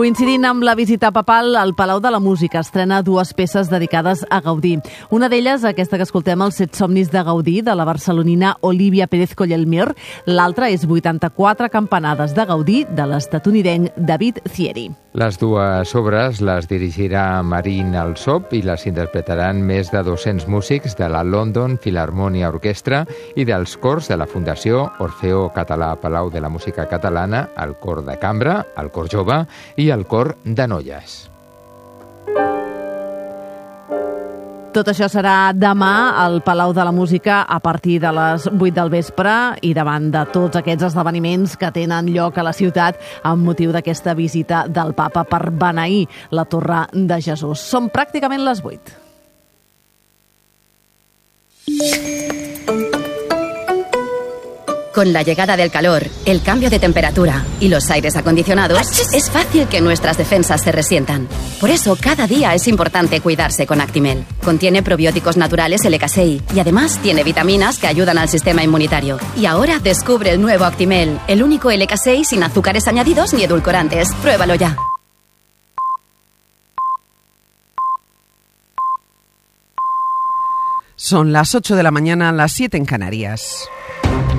Coincidint amb la visita papal, el Palau de la Música estrena 2 peces dedicades a Gaudí. Una d'elles, aquesta que escoltem, Els 7 somnis de Gaudí, de la barcelonina Olivia Pérez Collelmir. L'altra és 84 campanades de Gaudí, de l'estatunidenc David Thierry. Les 2 obres les dirigirà Marín Alsop i les interpretaran més de 200 músics de la London Philharmonia Orquestra i dels cors de la Fundació Orfeó Català Palau de la Música Catalana, el cor de cambra, el cor jove i el cor de noies. Tot això serà demà al Palau de la Música a partir de les 8 del vespre i davant de tots aquests esdeveniments que tenen lloc a la ciutat amb motiu d'aquesta visita del papa per beneir la Torre de Jesús. Són pràcticament les 8. Con la llegada del calor, el cambio de temperatura y los aires acondicionados, es fácil que nuestras defensas se resientan. Por eso, cada día es importante cuidarse con Actimel. Contiene probióticos naturales LK6 y además tiene vitaminas que ayudan al sistema inmunitario. Y ahora descubre el nuevo Actimel, el único LK6 sin azúcares añadidos ni edulcorantes. Pruébalo ya. Son las 8 de la mañana, las 7 en Canarias.